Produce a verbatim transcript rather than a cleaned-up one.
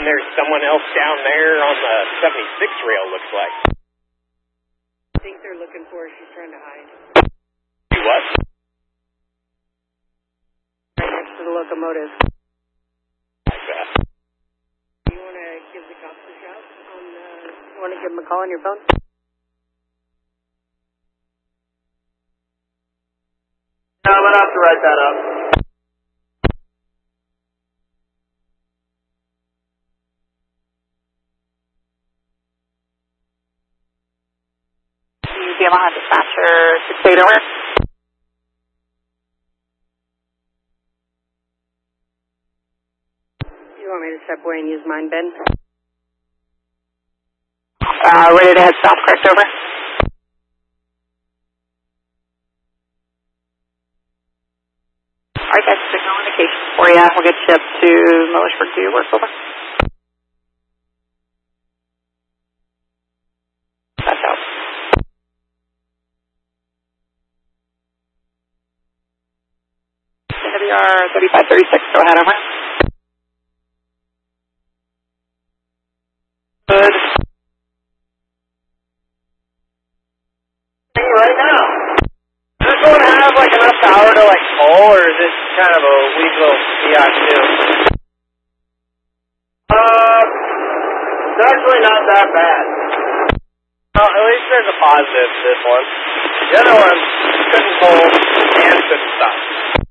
then there's someone else down there on the seventy-six rail, looks like. I think they're looking for her. She's trying to hide. You what? Right next to the locomotive. Like that. Do you want to give the cops a shout? On, uh, you want to give them a call on your phone? No, I'm going to have to write that up. Yamaha dispatcher, six eight over. Do you want me to step away and use mine, Ben? Uh, ready to head south, correct, over. Alright guys, signal indication for you. We'll get you up to Millersburg. Do your work, over. That's out. W R thirty-five thirty-six, go ahead, over. Good. Right now. Does this one have like enough power to like pull, or is it kind of a weak little Fiat too? Uh, it's actually not that bad. Well, at least there's a positive to this one. The other one couldn't pull and couldn't stop.